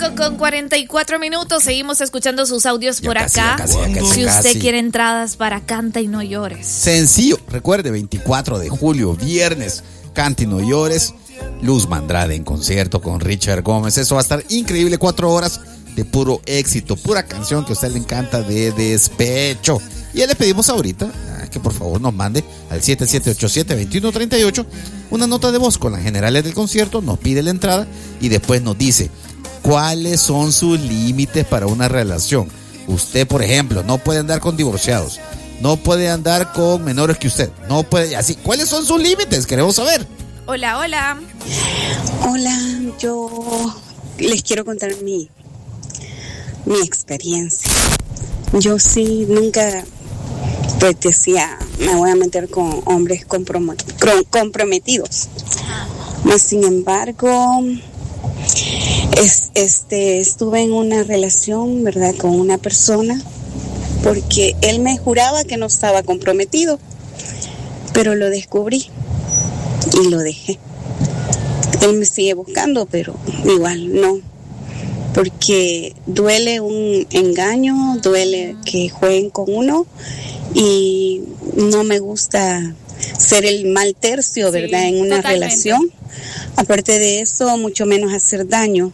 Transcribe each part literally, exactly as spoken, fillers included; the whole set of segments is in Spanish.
cinco con cuarenta y cuatro minutos. Seguimos escuchando sus audios por casi, acá. ya casi, ya casi, si usted casi. quiere entradas para Canta y No Llores. Sencillo, recuerde, veinticuatro de julio, viernes, Canta y No Llores. Luz Mandrade en concierto con Richard Gómez. Eso va a estar increíble, cuatro horas de puro éxito, pura canción que a usted le encanta de despecho. Y ya le pedimos ahorita ah, que por favor nos mande al siete siete ocho siete, dos uno tres ocho una nota de voz con las generales del concierto, nos pide la entrada y después nos dice cuáles son sus límites para una relación. Usted, por ejemplo, no puede andar con divorciados, no puede andar con menores que usted, no puede, así, ¿cuáles son sus límites? Queremos saber. Hola, hola. Hola, yo les quiero contar mi, mi experiencia. Yo sí nunca pues decía, me voy a meter con hombres comprom- comprometidos. Mas sin embargo, es, este, estuve en una relación, ¿verdad?, con una persona, porque él me juraba que no estaba comprometido, pero lo descubrí y lo dejé. Él me sigue buscando, pero igual no, porque duele un engaño, duele que jueguen con uno y no me gusta ser el mal tercio, ¿verdad?, sí, en una totalmente. Relación. Aparte de eso, mucho menos hacer daño.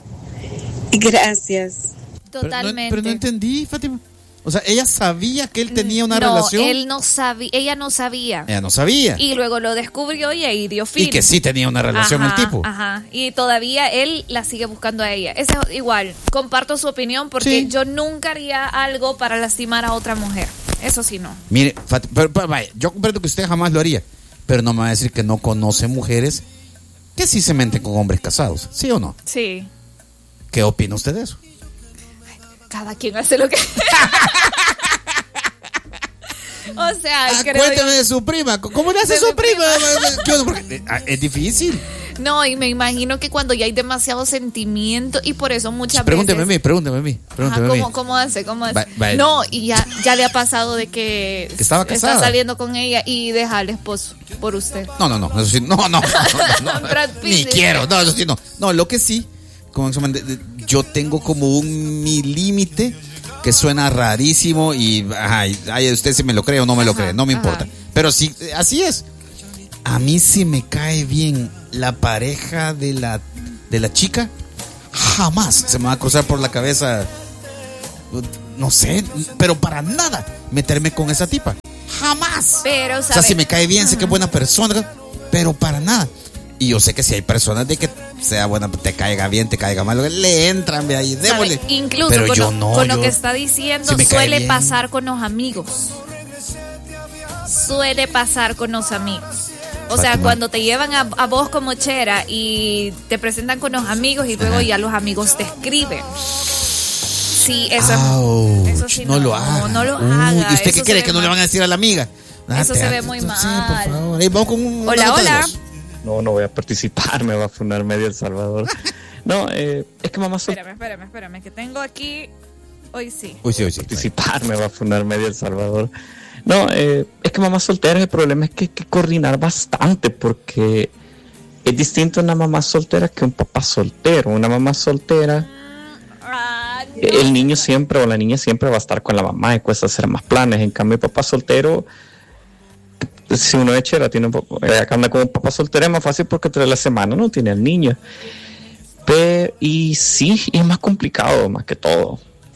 Gracias. Totalmente. Pero no, pero no entendí, Fátima. O sea, ella sabía que él tenía una no, relación. No, él no sabía, ella no sabía. Ella no sabía. Y luego lo descubrió y ahí dio fin. Y que sí tenía una relación ajá, el tipo. Ajá. Y todavía él la sigue buscando a ella. Es igual, comparto su opinión porque sí. Yo nunca haría algo para lastimar a otra mujer. Eso sí no. Mire, Fátima, pero, pero, vaya, yo comprendo que usted jamás lo haría, pero no me va a decir que no conoce mujeres que sí se meten con hombres casados, ¿sí o no? Sí. ¿Qué opina usted de eso? Cada quien hace lo que... O sea, ah, creo cuéntame yo... de su prima. ¿Cómo le hace su prima? prima? Porque es difícil. No, y me imagino que cuando ya hay demasiado sentimiento y por eso muchas pregúnteme veces... A mí, pregúnteme a mí, pregúnteme Ajá, a mí. ¿cómo, ¿Cómo hace? ¿Cómo hace? Va, va, no, y ya, ya le ha pasado de que, que estaba casada. Está saliendo con ella y deja al esposo por usted. No, no, no, eso sí, no, no, no, no, no ni quiero, no, eso sí, no. No, lo que sí, como yo tengo como un mi límite que suena rarísimo y ay, ay, usted si me lo cree o no me lo ajá, cree, no me ajá. importa. Pero sí, así es. A mí sí me cae bien la pareja de la de la chica, jamás se me va a cruzar por la cabeza, no sé, pero para nada meterme con esa tipa. Jamás. Pero, ¿sabe? O sea, si me cae bien, uh-huh. sé que es buena persona, pero para nada. Y yo sé que si hay personas de que sea buena, te caiga bien, te caiga mal, le entran de ahí, démosle. Incluso pero con, yo lo, no, con yo, lo que está diciendo, si suele pasar con los amigos. Suele pasar con los amigos. O sea, Fátima. Cuando te llevan a, a vos como chera y te presentan con los amigos y luego ajá. ya los amigos te escriben. Sí, eso, Ouch, eso sí no, no lo haga. No, no lo Uy, haga. ¿y usted eso qué cree? ¿Que no le van a decir a la amiga? Ah, eso se ve muy mal. Sí, por favor. Hey, vamos con un, hola, hola. No, no voy a participar, me va a funar medio El Salvador. No, eh, es que mamá... Sol... Espérame, espérame, espérame, que tengo aquí... Hoy sí. Hoy sí, hoy sí. Participar, me va a funar medio El Salvador. No, eh, es que mamá soltera, el problema es que hay que coordinar bastante porque es distinto una mamá soltera que un papá soltero. Una mamá soltera, ah, no. el niño siempre o la niña siempre va a estar con la mamá y cuesta hacer más planes. En cambio, el papá soltero, si uno es chera, tiene un papá, acá anda con un papá soltero es más fácil porque tras la semana no tiene al niño. Pero, y sí, y es más complicado más que todo.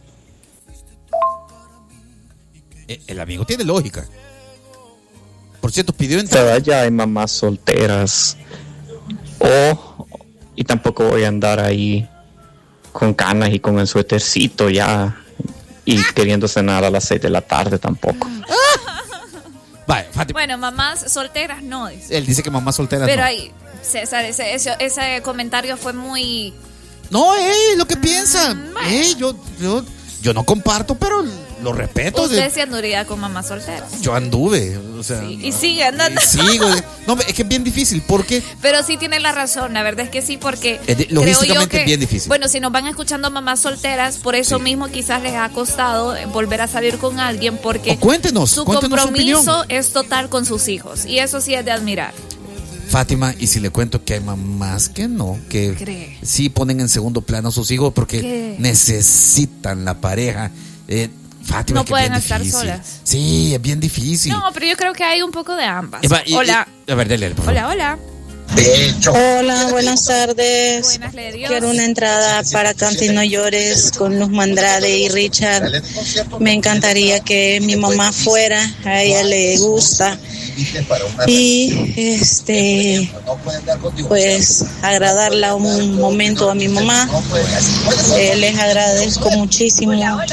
El amigo tiene lógica. Por cierto, pidió entrada. Pero ya hay mamás solteras. O, y tampoco voy a andar ahí con canas y con el suétercito ya. Y queriendo cenar a las seis de la tarde tampoco. Vale, Fátima. Bueno, mamás solteras no. Dice. Él dice que mamás solteras Pero no. ahí, César, ese, ese, ese comentario fue muy... No, ey, lo que piensa. Mm, Ey, yo, yo, yo no comparto, pero lo respeto. Usted se andaría con mamá soltera. Yo anduve, o sea. Sí, y sigue andando. Y sigo. No, es que es bien difícil, porque. Pero sí tiene la razón, la verdad es que sí, porque. Es de, logísticamente creo yo que, es bien difícil. Bueno, si nos van escuchando mamás solteras, por eso sí. mismo quizás les ha costado volver a salir con alguien, porque. O cuéntenos, su cuéntenos compromiso su opinión. Es total con sus hijos, y eso sí es de admirar. Fátima, y si le cuento que hay mamás que no, que ¿Cree? sí ponen en segundo plano a sus hijos porque ¿Qué? necesitan la pareja. Eh, Fátima, No que pueden es bien estar difícil. solas. Sí, es bien difícil. No, pero yo creo que hay un poco de ambas. Eva, y- Hola. y- a ver, dale, por favor. Hola, hola. Hola, buenas tardes. Buenas, le Dios. Quiero una entrada para Canti No Llores con Luz Mandrade y Richard. Me encantaría que mi mamá fuera, a ella le gusta. Y este, pues agradarla un momento a mi mamá. Eh, les agradezco muchísimo.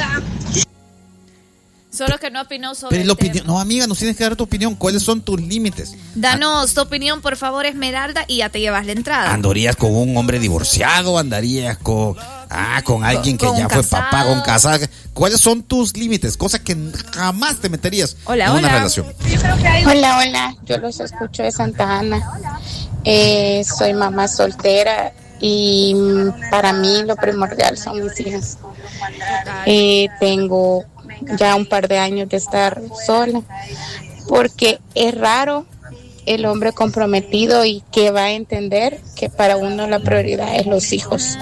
Solo que no opinó sobre Pero el la tema. opinión, no, amiga, nos tienes que dar tu opinión. ¿Cuáles son tus límites? Danos tu opinión, por favor, Esmeralda, y ya te llevas la entrada. ¿Andarías con un hombre divorciado? ¿Andarías con, ah, con alguien que con ya un fue casado. papá, con casada? ¿Cuáles son tus límites? Cosas que jamás te meterías Hola, en una hola. relación. Hola, hola, yo los escucho de Santa Ana. Eh, soy mamá soltera y mm, para mí lo primordial son mis hijas. Eh, tengo ya un par de años de estar sola porque es raro el hombre comprometido y que va a entender que para uno la prioridad es los hijos.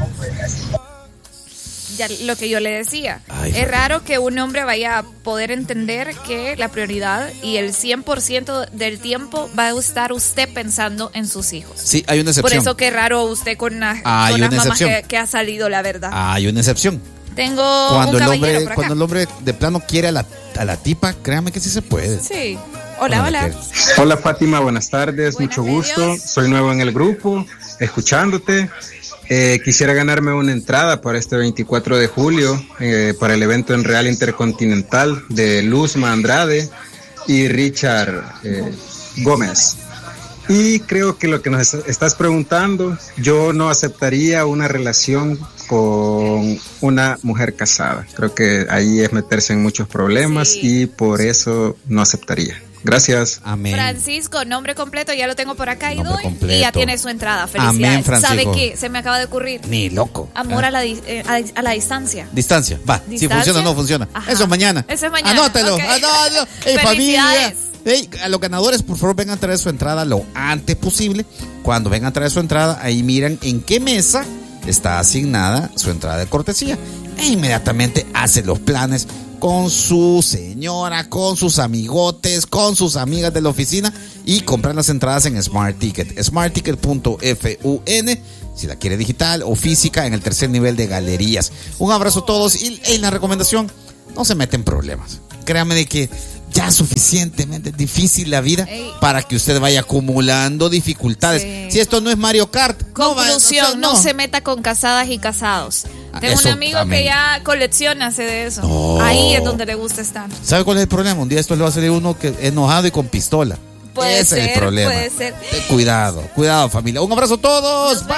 Ya lo que yo le decía. Ay, es Fátima. raro que un hombre vaya a poder entender que la prioridad y el cien por ciento del tiempo va a estar usted pensando en sus hijos. Sí, hay una excepción. Por eso que raro usted con, las- Hay con las una mamás excepción. que, que ha salido, la verdad. Hay una excepción. Tengo Cuando un el caballero hombre, por acá. cuando el hombre de plano quiere a la, a la tipa, créame que sí se puede. Sí. Hola, Cuando la hola. quiere. Hola Fátima, buenas tardes, Buenas, mucho gusto. medios. Soy nuevo en el grupo, escuchándote. Eh, quisiera ganarme una entrada para este veinticuatro de julio eh, para el evento en Real Intercontinental de Luzma Andrade y Richard eh, Gómez. Y creo que lo que nos estás preguntando, yo no aceptaría una relación con una mujer casada. Creo que ahí es meterse en muchos problemas Sí. y por eso no aceptaría. Gracias. Amén. Francisco, nombre completo, ya lo tengo por acá y Nombre doy. completo. Y ya tiene su entrada. Felicidades. Amén, Francisco. ¿Sabe qué? Se me acaba de ocurrir. Ni loco. Amor Ah. a, la, di- eh, a, a la distancia. Distancia, va. Si ¿Distancia? funciona o no funciona. Ajá. Eso es mañana. Eso es mañana, Anótelo. ok. Anótelo. Ey, familia. Felicidades. Ey, a los ganadores, por favor, vengan a traer su entrada lo antes posible. Cuando vengan a traer su entrada, ahí miran en qué mesa está asignada su entrada de cortesía. E inmediatamente hace los planes con su señora, con sus amigotes, con sus amigas de la oficina y compran las entradas en Smart Ticket. smart ticket punto f u n. Si la quiere digital o física, en el tercer nivel de galerías. Un abrazo a todos y en la recomendación, no se meten en problemas. Créame de que ya es suficientemente difícil la vida Ey. para que usted vaya acumulando dificultades. Sí. Si esto no es Mario Kart, no va- Conclusión, no, no. se meta con casadas y casados. Ah, Tengo un eso amigo también. que ya colecciona, hace de eso. No. Ahí es donde le gusta estar. ¿Sabe cuál es el problema? Un día esto le va a salir uno que enojado y con pistola. Puede Ese es ser, el problema. puede ser. Eh, Cuidado, cuidado familia. Un abrazo a todos. Nos Bye.